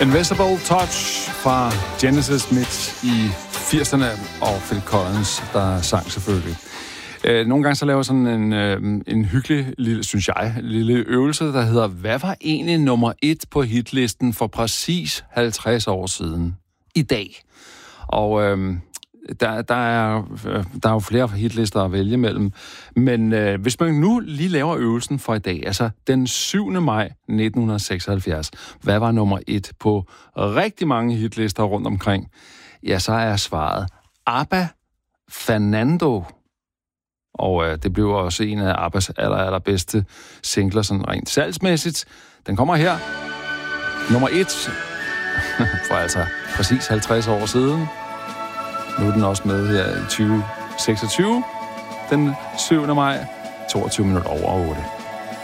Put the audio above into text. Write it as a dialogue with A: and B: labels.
A: Invisible Touch fra Genesis midt i 80'erne, og Phil Collins, der sang selvfølgelig. Nogle gange så laver sådan en hyggelig, synes jeg, lille øvelse, der hedder, hvad var egentlig nummer 1 på hitlisten for præcis 50 år siden i dag? Og der er jo flere hitlister at vælge mellem, men hvis man nu lige laver øvelsen for i dag, altså den 7. maj 1976, hvad var nummer 1 på rigtig mange hitlister rundt omkring? Ja, så er svaret ABBA Fernando. Og det blev også en af ABBAs allerbedste singler, sådan rent salgsmæssigt. Den kommer her. Nummer 1 for altså præcis 50 år siden. Nu er den også med her i 2026. Den 7. maj, 22 minutter over 8.